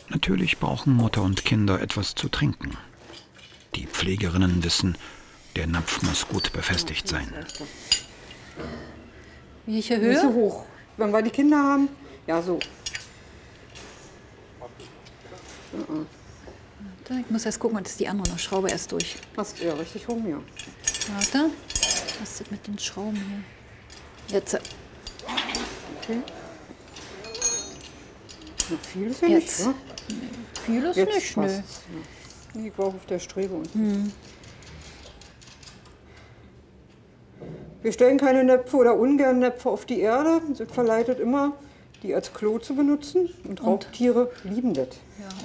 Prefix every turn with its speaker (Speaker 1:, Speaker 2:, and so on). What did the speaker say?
Speaker 1: Natürlich brauchen Mutter und Kinder etwas zu trinken. Die Pflegerinnen wissen, der Napf muss gut befestigt sein.
Speaker 2: Welche Höhe?
Speaker 3: Nicht so hoch. Wenn wir die Kinder haben, ja so.
Speaker 2: Ich muss erst gucken, dass die andere noch Schraube erst durch.
Speaker 3: Passt ja richtig rum, ja.
Speaker 2: Warte. Was ist das mit den Schrauben hier? Jetzt.
Speaker 3: Okay. Na, viel ist ja
Speaker 2: Jetzt.
Speaker 3: nicht, ne?
Speaker 2: Viel ist
Speaker 3: Jetzt
Speaker 2: nicht, nö.
Speaker 3: passt's, ja. Ich war auf der Strebe unten. Wir stellen keine Näpfe oder ungern Näpfe auf die Erde. Das verleitet immer, die als Klo zu benutzen. Und Raubtiere lieben das.
Speaker 2: Ja,